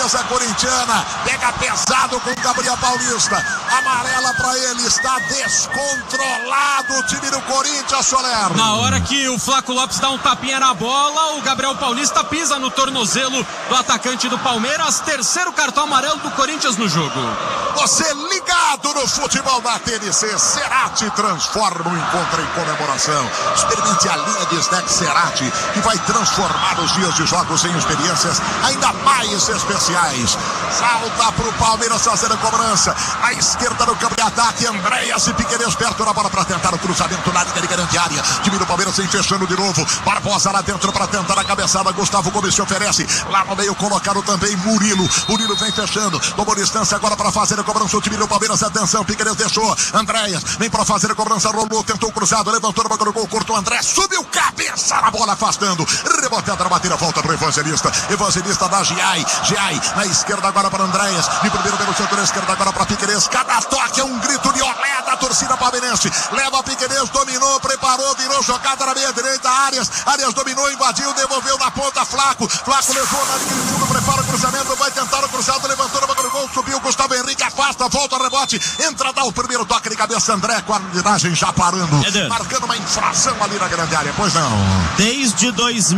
defesa corintiana. Pega pesado com o Gabriel Paulista. Amarela pra ele. Está descontrolado o time do Corinthians, Soler. Na hora que o Flaco Lopes dá um tapinha na bola, o Gabriel Paulista pisa no tornozelo do atacante do Palmeiras. Terceiro cartão amarelo do Corinthians no jogo. Você ligado no futebol da TNC. Cerati transforma o encontro em comemoração. Experimente a linha de snacks Cerati, que vai transformar os dias de jogos em experiências ainda mais especiais. Salta pro Palmeiras fazer a cobrança. À esquerda no campo de ataque, Andréas e Piquerez perto da bola para tentar o cruzamento na linha de grande área. Time do Palmeiras vem fechando de novo. Barbosa lá dentro para tentar a cabeçada. Gustavo Gomes se oferece. Lá no meio colocaram também Murilo. Murilo vem fechando. Tomou distância agora para fazer a cobrança. O time do Palmeiras, atenção. Piquerez deixou. Andréas vem para fazer a cobrança. Rolou, tentou o cruzado. Levantou na boca do gol. Cortou André. Subiu cabeça na bola, afastando. Reboteada na batida. Volta pro Evangelista. Evangelista da Giai. Giai na esquerda agora para Andréas. De primeiro pelo setor esquerda agora para Piquerez. Cada toque é um grito de olé da torcida palmeirense. Leva Piquerez, dominou, preparou, virou jogada na meia direita. Arias dominou, invadiu, devolveu na ponta. Flaco levou na linha de fundo, prepara o cruzamento, vai tentar o cruzado, levantou na boca do gol, subiu. Gustavo Henrique afasta, volta, rebote, entra, dá o primeiro toque de cabeça. André com a arbitragem já parando, marcando uma infração ali na grande área. Pois não. Desde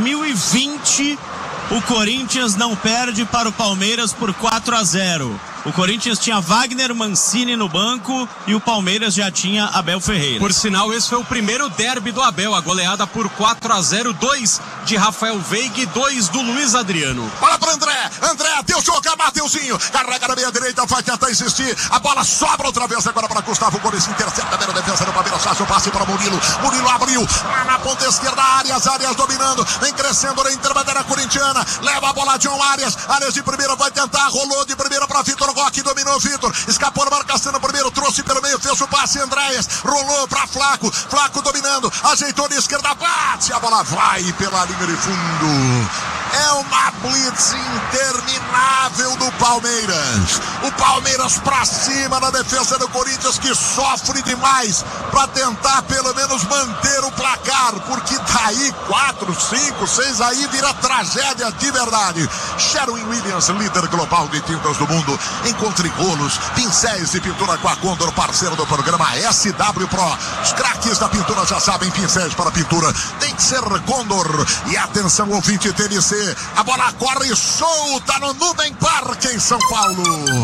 2020 o Corinthians não perde para o Palmeiras por 4-0. O Corinthians tinha Wagner Mancini no banco e o Palmeiras já tinha Abel Ferreira. Por sinal, esse foi o primeiro derby do Abel, a goleada por 4-0, 2 de Rafael Veiga e 2 do Luiz Adriano. Bola para André, deu jogo, Mateuzinho, carrega na meia direita, vai tentar insistir, a bola sobra outra vez agora para Gustavo Gomes, intercepta a defesa do Palmeiras, faz o passe para Murilo abriu, lá na ponta esquerda, Arias dominando, vem crescendo na intermediária corintiana, leva a bola John Arias de primeira, vai tentar, rolou de primeira para Vitor Roque, dominou Vitor, escapou na marcação no primeiro, trouxe pelo meio, fez o passe, Andréas, rolou para Flaco dominando, ajeitou de esquerda, bate, a bola vai pela linha de fundo. É uma blitz interminável do Palmeiras. O Palmeiras pra cima na defesa do Corinthians, que sofre demais pra tentar pelo menos manter o placar, porque daí 4, 5, 6 aí vira tragédia de verdade. Sherwin Williams, líder global de tintas do mundo. Encontre rolos, pincéis e pintura com a Condor, parceiro do programa SW Pro. Os craques da pintura já sabem, pincéis para pintura tem que ser Condor. E atenção, ouvinte TNC, a bola corre solta no Nubem Parque em São Paulo.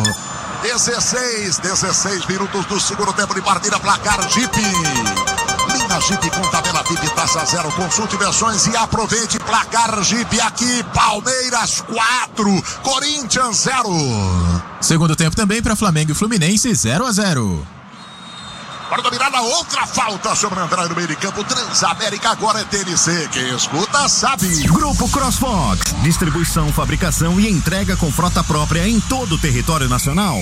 16 minutos do segundo tempo de partida, placar Jeep. Linha Jeep com tabela VIP, taxa zero. Consulte versões e aproveite. Placar Jeep aqui, Palmeiras 4, Corinthians 0. Segundo tempo também para Flamengo e Fluminense 0-0. Para dominar a outra falta sobre André no meio de campo. Transamérica agora é TNC. Quem escuta sabe. Grupo CrossFox. Distribuição, fabricação e entrega com frota própria em todo o território nacional.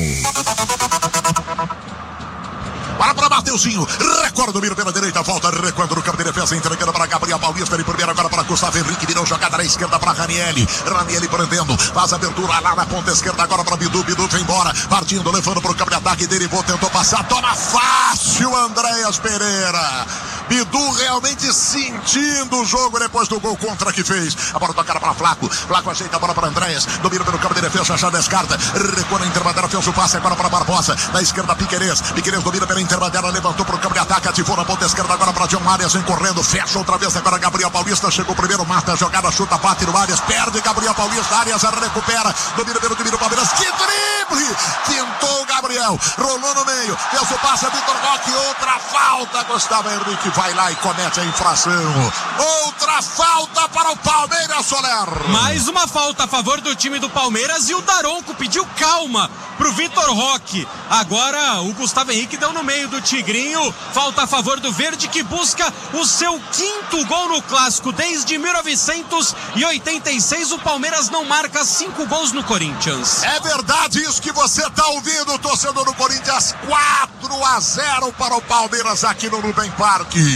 Para Mateuzinho, recorde domínio pela direita, volta, recuando no campo de defesa, entregando para Gabriel Paulista, de primeiro agora para Gustavo Henrique, virou jogada na esquerda para Ranieri prendendo, faz abertura lá na ponta esquerda agora para Bidu vem embora, partindo, levando para o campo de ataque, derivou, tentou passar, toma fácil, Andréas Pereira. Bidu realmente sentindo o jogo depois do gol contra que fez. A bola tocada para Flaco ajeita a bola para Andréas, domina pelo campo de defesa, já descarta, recua na intermediária, fez o passe agora para Barbosa, na esquerda Piquerez domina pela intermediária, levantou para o campo de ataque, ativou na ponta esquerda agora para John Arias, vem correndo, fecha outra vez agora Gabriel Paulista, chegou primeiro, mata a jogada, chuta, bate no Arias, perde Gabriel Paulista, Arias recupera, domina pelo time do Palmeiras, que drible, fintou o Gabriel, rolou no meio, fez o passe a Vitor Roque, outra falta, Gustavo Henrique vai lá e comete a infração, outra falta para o Palmeiras, Soler. Mais uma falta a favor do time do Palmeiras e o Daronco pediu calma pro Vitor Roque. Agora o Gustavo Henrique deu no meio do Tigrinho, falta a favor do Verde, que busca o seu 5º gol no Clássico. Desde 1986 o Palmeiras não marca 5 gols no Corinthians. É verdade isso que você tá ouvindo, torcedor do Corinthians. 4-0 para o Palmeiras aqui no Nubem Parque.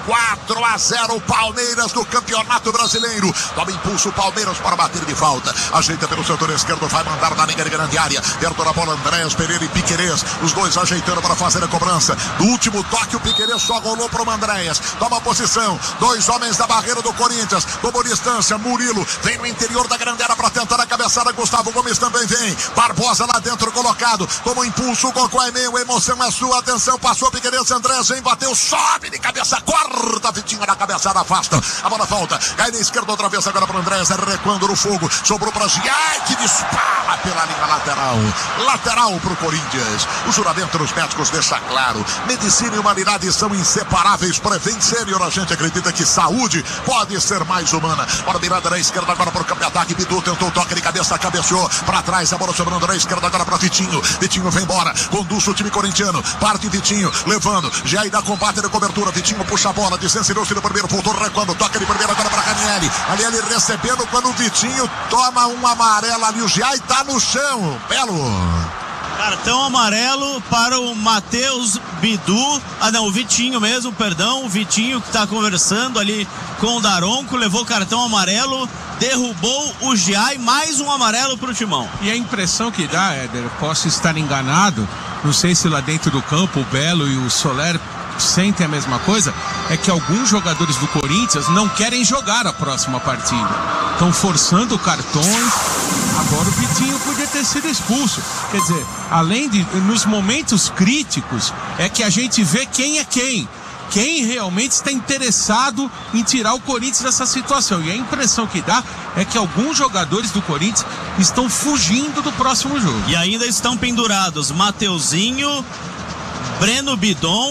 4-0 Palmeiras do Campeonato Brasileiro. Toma impulso Palmeiras para bater de falta. Ajeita pelo setor esquerdo, vai mandar na linha de grande área. Perto da bola, Andréas Pereira e Piquerez. Os dois ajeitando para fazer a cobrança. Do último toque, o Piquerez só rolou para o Andréas. Toma posição. Dois homens da barreira do Corinthians. Tomou distância. Murilo vem no interior da grande área para tentar a cabeçada. Gustavo Gomes também vem. Barbosa lá dentro colocado. Toma impulso. O Cocó é meio. A emoção é sua. Atenção. Passou Piquerez. Andréas vem, bateu. Sobe de cabeça. Corta. Vitinho na cabeçada. Afasta. A bola volta. Cai na esquerda outra vez agora para o Andréas. Recuando no fogo. Sobrou para Giai, que dispara pela linha lateral. Lateral para o Corinthians. O juramento dos médicos deixa claro. Medicina e humanidade são inseparáveis. Prevent Senior, a gente acredita que saúde pode ser mais humana. Bola virada na esquerda agora para o campo de ataque. Bidu tentou toque de cabeça, cabeceou para trás. A bola sobrando na esquerda agora para Vitinho. Vitinho vem embora. Conduz o time corintiano. Parte Vitinho, levando. Giai dá combate de cobertura. Vitinho puxa a bola. Distanciou-se no primeiro. Voltou recuando. Toca de primeira agora para Ranieri. Ali ele recebendo quando o Vitinho toma um amarelo ali. O Giai tá no chão. Belo. Cartão amarelo para o Matheus Bidu. O Vitinho mesmo, perdão. O Vitinho que tá conversando ali com o Daronco. Levou cartão amarelo. Derrubou o Giai. Mais um amarelo pro Timão. E a impressão que dá, Éder, posso estar enganado. Não sei se lá dentro do campo o Belo e o Soler sentem a mesma coisa, é que alguns jogadores do Corinthians não querem jogar a próxima partida, estão forçando cartões. Agora o Vitinho podia ter sido expulso. Quer dizer, além de, nos momentos críticos, é que a gente vê quem é quem realmente está interessado em tirar o Corinthians dessa situação. E a impressão que dá é que alguns jogadores do Corinthians estão fugindo do próximo jogo. E ainda estão pendurados Mateuzinho, Breno Bidon,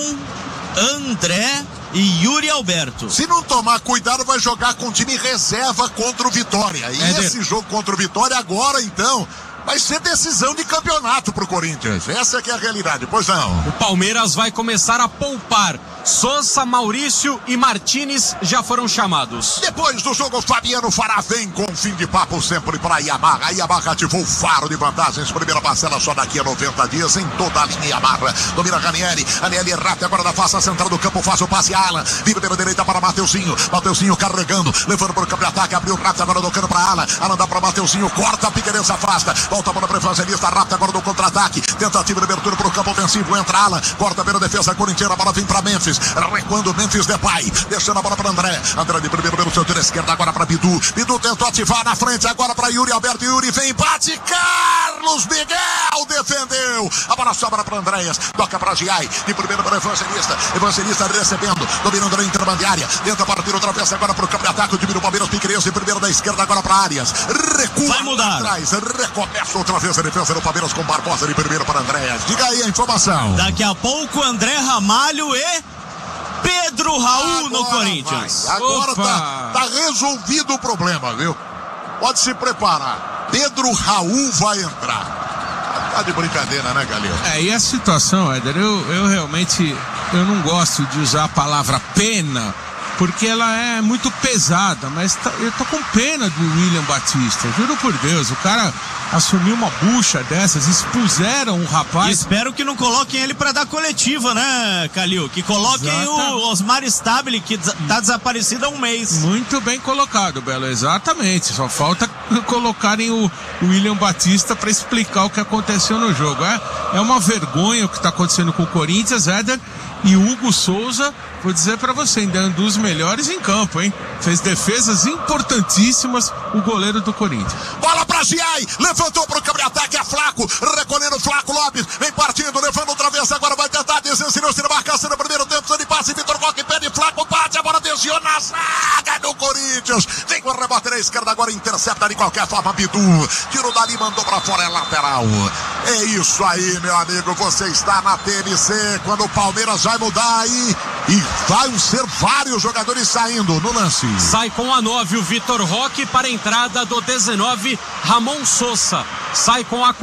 André e Yuri Alberto. Se não tomar cuidado, vai jogar com o time reserva contra o Vitória. E esse jogo contra o Vitória agora, então, vai ser decisão de campeonato pro Corinthians. Essa que é a realidade, pois não. O Palmeiras vai começar a poupar. Sousa, Maurício e Martínez já foram chamados. Depois do jogo, Fabiano Fará vem com fim de papo sempre para Yamaha. A Yamaha ativou o faro de vantagens. Primeira parcela só daqui a 90 dias em toda a linha Yamaha. Domina Ranieri. Ranieri rápido agora da face central do campo. Faz o passe a Alan. Vira pela direita para Mateuzinho. Mateuzinho carregando. Levando para o campo de ataque. Abriu rápido agora do cano para Alan. Alan dá para Mateuzinho. Corta. Piquerez afasta. Volta a bola para o Evangelista. Rápido agora do contra-ataque. Tentativa de abertura para o campo ofensivo. Entra Alan. Corta pela defesa corintiana. A bola vem para Memphis. Recuando Memphis Depay, deixando a bola para André. André de primeiro pelo setor esquerdo, agora para Bidu. Bidu tentou ativar na frente, agora para Yuri Alberto. Yuri vem, bate. Carlos Miguel defendeu. A bola sobra para Andréas, toca para Giai. De primeiro para Evangelista. Evangelista recebendo, dominando na intermediária. Tenta partir outra vez agora para o campo de ataque. O time do Palmeiras, Piquerez de primeiro da esquerda, agora para Arias. Recua. Vai mudar. Atrás, recomeça outra vez a defesa do Palmeiras com Barbosa de primeiro para Andréas. Diga aí a informação. Daqui a pouco, André Ramalho e Pedro Raul no Corinthians. Agora tá resolvido o problema, viu? Pode se preparar. Pedro Raul vai entrar. Tá de brincadeira, né, Galera? E a situação, Éder, eu realmente não gosto de usar a palavra pena, porque ela é muito pesada, mas eu tô com pena do William Batista, juro por Deus. O cara assumiu uma bucha dessas, expuseram o rapaz. E espero que não coloquem ele para dar coletiva, né, Calil? Que coloquem o Osmar Stabile, que tá desaparecido há um mês. Muito bem colocado, Belo, exatamente. Só falta colocarem o William Batista para explicar o que aconteceu no jogo. É uma vergonha o que está acontecendo com o Corinthians, Éder. E o Hugo Souza, vou dizer para você, ainda é um dos melhores em campo, hein? Fez defesas importantíssimas, o goleiro do Corinthians. Bola pra Giai, levantou pro campo de ataque, a Flaco, recolhendo o Flaco Lopes, vem partindo, levando outra vez, agora vai tentar desensinou-se na marcação no primeiro tempo, de passe, Vitor Roque, pede Flaco, bate, a bola desviou na zaga do Corinthians, vem com o rebote na esquerda, agora intercepta de qualquer forma, Bidu, tirou dali, mandou pra fora, é lateral. É isso aí, meu amigo, você está na TNC, quando o Palmeiras vai mudar aí, e vai ser vários jogadores saindo no lance. Sai com a 9 o Vitor Roque para a entrada do 19 Ramon Sousa. Sai com a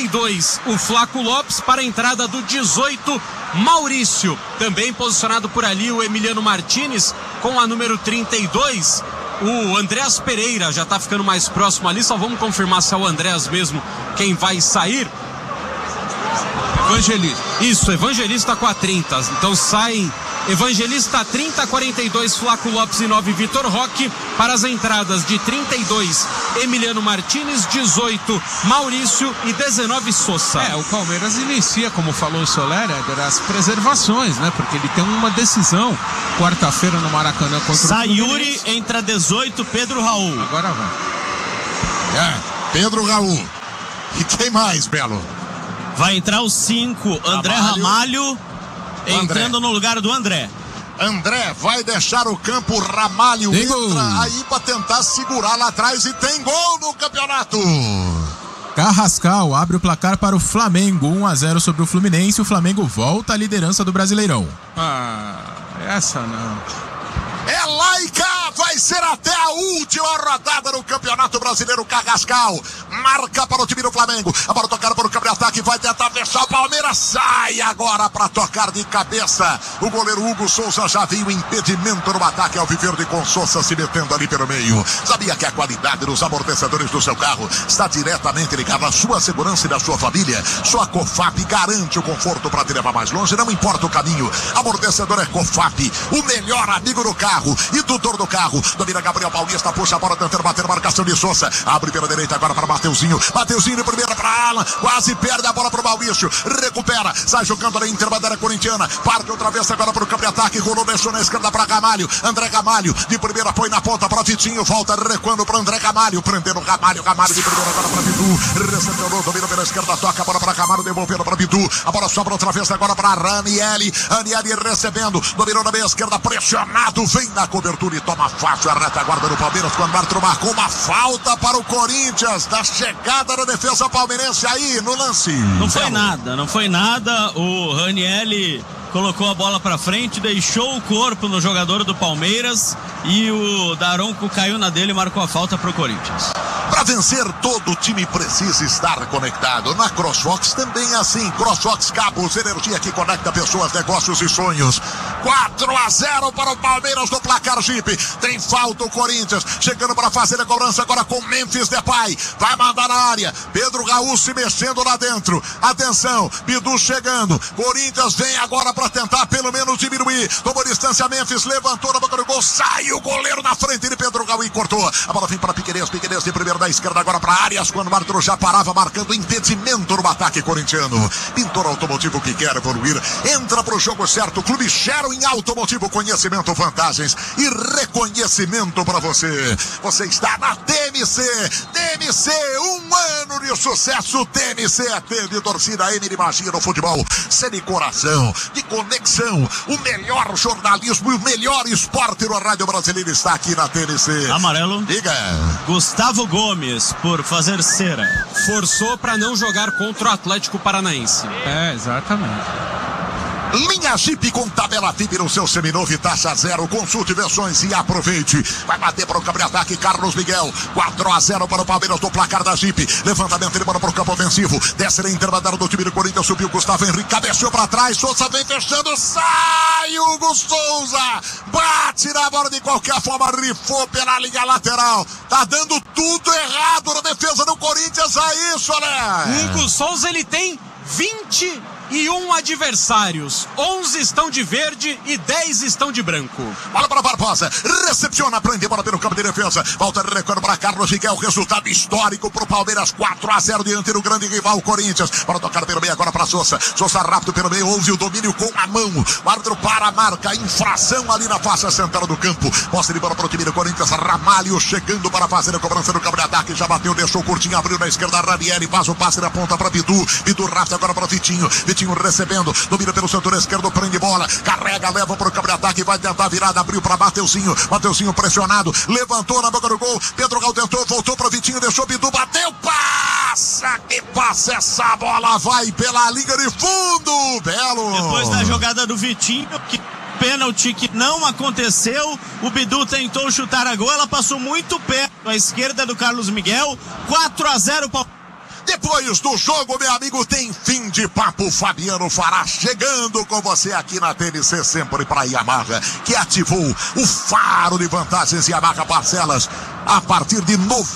42 o Flaco Lopes para a entrada do 18 Maurício. Também posicionado por ali o Emiliano Martínez com a número 32. O Andréas Pereira já está ficando mais próximo ali. Só vamos confirmar se é o Andréas mesmo quem vai sair. Evangelista. Isso, Evangelista com a 30. Então saem Evangelista 30, 42 Flaco Lopes e 9 Vitor Roque. Para as entradas de 32 Emiliano Martínez, 18 Maurício e 19 Sousa. O Palmeiras inicia, como falou o Soler, Éder, as preservações, né? Porque ele tem uma decisão quarta-feira no Maracanã contra o Sayuri, entra 18 Pedro Raul. Agora vai. Pedro Raul. E quem mais, Belo? Vai entrar os 5 André Ramalho, entrando no lugar do André. André vai deixar o campo, Ramalho entra aí para tentar segurar lá atrás e tem gol no campeonato. Carrascal abre o placar para o Flamengo, 1-0 sobre o Fluminense. O Flamengo volta à liderança do Brasileirão. Essa não. É laica, vai ser até a última rodada no Campeonato Brasileiro. Carrascal marca para o time do Flamengo. A bola tocada para o campo de ataque, vai tentar fechar o Palmeiras. Sai agora para tocar de cabeça. O goleiro Hugo Souza já viu o impedimento no ataque ao Viverde, com Souza se metendo ali pelo meio. Sabia que a qualidade dos amortecedores do seu carro está diretamente ligada à sua segurança e da sua família? Só a Cofap garante o conforto para te levar mais longe, não importa o caminho. Amortecedor é Cofap, o melhor amigo do carro e do dono do carro. Domina Gabriel Paulista, puxa a bola tentando bater, marcação de Souza. Abre pela direita agora para Mateuzinho. Mateuzinho de primeira para Alan, quase perde a bola para o Maurício. Recupera, sai jogando na interbandeira corintiana. Parte outra vez agora para o campo de ataque. Rolou, deixou na esquerda para Gamalho. André Gamalho de primeira põe na ponta para Vitinho. Volta recuando para André Gamalho. Prendendo Gamalho. Gamalho de primeira agora para Bidu. Recebeu, domina pela esquerda, toca a bola para Gamalho, devolvendo para Bidu. A bola sobra outra vez agora para Ranieri. Ranieri recebendo, dominou na meia esquerda, pressionado. Vem na cobertura e toma fácil a retaguarda do Palmeiras, quando o árbitro marcou uma falta para o Corinthians, da chegada da defesa palmeirense aí no lance. Não foi nada. O Ranieri colocou a bola pra frente, deixou o corpo no jogador do Palmeiras e o Daronco caiu na dele e marcou a falta pro Corinthians. Para vencer, todo time precisa estar conectado. Na CrossFox também é assim. CrossFox Cabos, energia que conecta pessoas, negócios e sonhos. 4-0 para o Palmeiras no placar Jeep. Tem falta o Corinthians, chegando para fazer a cobrança agora com Memphis Depay. Vai mandar na área. Pedro Raul se mexendo lá dentro. Atenção, Bidu chegando. Corinthians vem agora para tentar pelo menos diminuir. Tomou distância, Memphis levantou na boca do gol. Sai o goleiro na frente de Pedro Raul e cortou. A bola vem para Piquerez de primeiro da esquerda agora para Arias, quando o árbitro já parava, marcando impedimento no ataque corintiano. Pintor Automotivo, que quer evoluir, entra pro jogo certo. Clube Chero em Automotivo, conhecimento, vantagens e reconhecimento para você. Você está na TMC. TMC, um ano de sucesso. TMC é T de torcida, M de magia no futebol, C de coração, de conexão. O melhor jornalismo e o melhor esporte no rádio brasileiro está aqui na TMC. Amarelo. Diga. Gustavo Gomes, por fazer cera. Forçou para não jogar contra o Atlético Paranaense. Exatamente. Linha Jeep com tabela FIP no seu seminovo e taxa zero. Consulte versões e aproveite. Vai bater para o campo de ataque Carlos Miguel. 4-0 para o Palmeiras do placar da Jeep. Levantamento de bola para o campo ofensivo. Desce na intermediária do time do Corinthians. Subiu Gustavo Henrique. Cabeceou para trás. Souza vem fechando. Sai Hugo Souza. Bate na bola de qualquer forma. Rifou pela linha lateral. Tá dando tudo errado na defesa do Corinthians. É isso, né? Hugo Souza, ele tem 21 adversários, 11 estão de verde e 10 estão de branco. Bola para Barbosa, recepciona, prende bola pelo campo de defesa, volta recuando para Carlos Miguel, resultado histórico pro Palmeiras, 4-0 diante do grande rival Corinthians. Bola tocada pelo meio agora para Souza, Souza rápido pelo meio, houve o domínio com a mão, o árbitro para a marca, infração ali na faixa central do campo, posse de bola para o time do Corinthians, Ramalho chegando para fazer a cobrança do campo de ataque, já bateu, deixou curtinho, abriu na esquerda, Ranieri faz o passe na ponta para Bidu, Bidu rápido agora para Vitinho, Vitinho recebendo, domina pelo setor esquerdo, prende bola, carrega, leva para o campo de ataque, vai tentar a virada, abriu para Mateuzinho, Mateuzinho pressionado, levantou na boca do gol, Pedro Gal tentou, voltou para Vitinho, deixou Bidu, bateu, passa, que passa essa bola, vai pela linha de fundo, Belo. Depois da jogada do Vitinho, que pênalti que não aconteceu, o Bidu tentou chutar a gol, ela passou muito perto à esquerda do Carlos Miguel, 4-0 para Depois do jogo, meu amigo, tem fim de papo. Fabiano Fará chegando com você aqui na TNC, sempre para Yamaha, que ativou o faro de vantagens Yamaha Parcelas. a partir de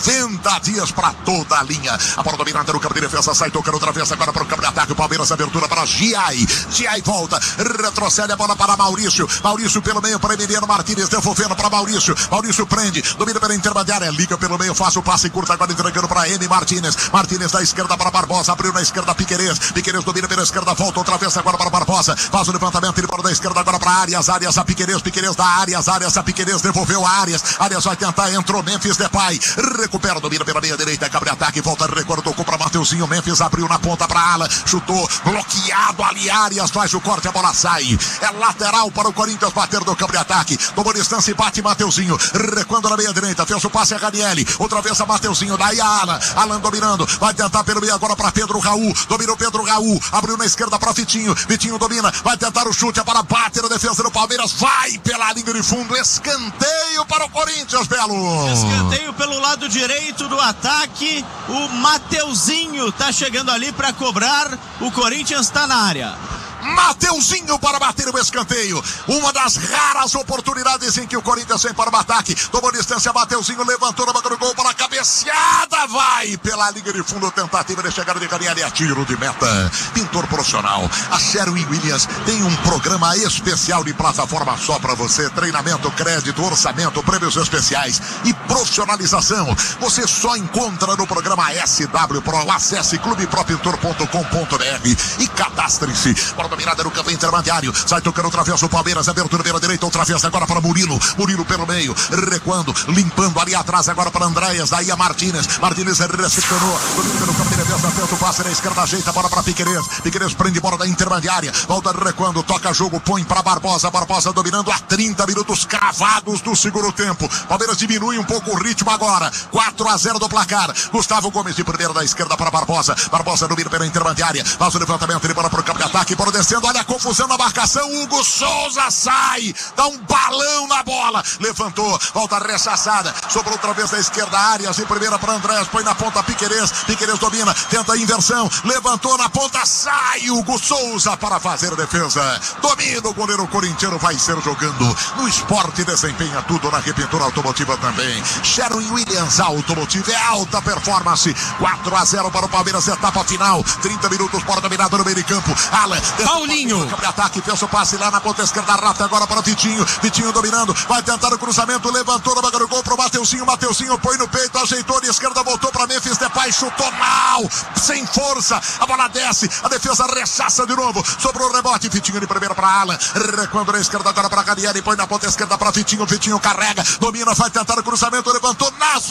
90 dias para toda a linha. A bola dominada no campo de defesa, sai tocando outra vez agora para o campo de ataque. O Palmeiras, abertura para Giai. Giai volta, retrocede a bola para Maurício. Maurício pelo meio para Emiliano Martínez, devolvendo para Maurício. Maurício prende, domina pela intermediária, liga pelo meio, faz o passe curto agora entregando para M. Martínez. Martínez da esquerda para Barbosa, abriu na esquerda Piquerez. Piquerez domina pela esquerda, volta outra vez agora para Barbosa. Faz o levantamento, ele para da esquerda agora para Arias. Arias a Piquerez, Piquerez da Arias. Arias a Piquerez, devolveu a Arias. Arias vai tentar, entrou Memphis Depay. Recupera, domina pela meia direita, cabre ataque, volta, recortou para Mateuzinho. Memphis abriu na ponta para ala, chutou, bloqueado ali. Arias faz o corte, a bola sai. É lateral para o Corinthians bater do campo de ataque. Tomou distância e bate Mateuzinho. Recuando na meia direita, fez o passe a Ranieri. Outra vez a Mateuzinho, daí a Alan. Alan dominando, vai tentar pelo meio agora para Pedro Raul. Dominou Pedro Raul, abriu na esquerda para Vitinho. Vitinho domina, vai tentar o chute, para bater a defesa do Palmeiras. Vai pela linha de fundo, escanteio para o Corinthians, Belo. Escanteio pelo lado direito do ataque. O Mateuzinho tá chegando ali para cobrar. O Corinthians tá na área. Mateuzinho para bater o escanteio. Uma das raras oportunidades em que o Corinthians vem para o ataque. Tomou distância, Mateuzinho levantou na boca do gol para a cabeceada. Vai pela linha de fundo, tentativa de chegada de Ranieri a tiro de meta. Pintor profissional. A Sherwin-Williams tem um programa especial de plataforma só para você. Treinamento, crédito, orçamento, prêmios especiais e profissionalização. Você só encontra no programa SW Pro. Acesse clubepropintor.com.br e cadastre-se. Dominada no campo intermediário, sai tocando outra vez o Palmeiras, abertura pela direita, outra vez agora para Murilo, Murilo pelo meio, recuando, limpando ali atrás agora para Andréas, daí a Martínez, Martínez recepcionou, domina no campo de defesa, tenta o passe na esquerda, ajeita a bola para Piquerez, Piquerez prende bola da intermediária, volta recuando, toca jogo, põe para Barbosa, Barbosa dominando a 30 minutos cravados do segundo tempo, Palmeiras diminui um pouco o ritmo agora, 4-0 do placar, Gustavo Gomes de primeira da esquerda para Barbosa, Barbosa domina pela intermediária, faz o levantamento, ele bola para o campo de ataque, por descendo, olha a confusão na marcação, Hugo Souza sai, dá um balão na bola, levantou, volta rechaçada, sobrou outra vez da esquerda, Arias, em primeira para Andrés, põe na ponta Piquerez, Piquerez domina, tenta a inversão, levantou na ponta, sai Hugo Souza para fazer a defesa, domina o goleiro corintiano, vai ser jogando no Esporte, desempenha tudo na Repintura Automotiva também, Sherwin-Williams Automotiva, é alta performance, 4-0 para o Palmeiras, etapa final, 30 minutos, bola dominada no meio de campo, Alan, Paulinho. Campo de ataque, fez o passe lá na ponta esquerda, rata agora para Vitinho. Vitinho dominando, vai tentar o cruzamento, levantou na boca do gol pro Mateuzinho. Mateuzinho põe no peito, ajeitou de esquerda, voltou para Memphis Depay, chutou mal, sem força. A bola desce, a defesa rechaça de novo. Sobrou o rebote, Vitinho de primeira para Alan. Recuando na esquerda agora para Ranieri, põe na ponta esquerda para Vitinho. Vitinho carrega, domina, vai tentar o cruzamento, levantou nas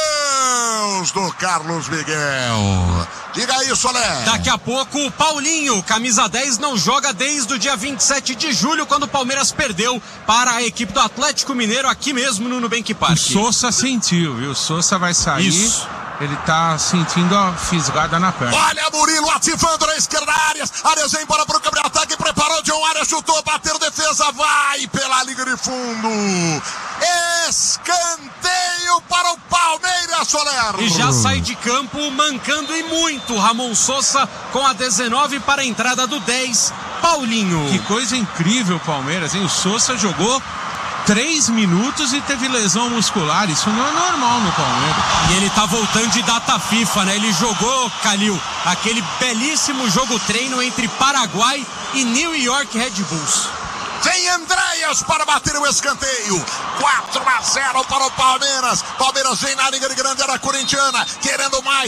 mãos do Carlos Miguel. Diga aí, Solé. Daqui a pouco o Paulinho, camisa 10, não joga desde o dia 27 de julho, quando o Palmeiras perdeu para a equipe do Atlético Mineiro aqui mesmo no Nubank Park. O Sousa sentiu, viu? O Sousa vai sair. Isso. Ele tá sentindo a fisgada na perna. Olha Murilo ativando na esquerda, Arias. Arias vem embora pro campo de ataque, preparou John Arias, chutou, bateu, defesa, vai pela linha de fundo. Escanteio para o Palmeiras, Soler. E já sai de campo mancando e muito Ramon Sousa com a 19 para a entrada do 10, Paulinho. Que coisa incrível, Palmeiras, hein? O Sousa jogou 3 minutos e teve lesão muscular, isso não é normal no Palmeiras. E ele tá voltando de data FIFA, né? Ele jogou, Calil, aquele belíssimo jogo treino entre Paraguai e New York Red Bulls. Vem Andréas para bater o escanteio. 4-0 para o Palmeiras. Palmeiras vem na linha de grande área corintiana, querendo mais.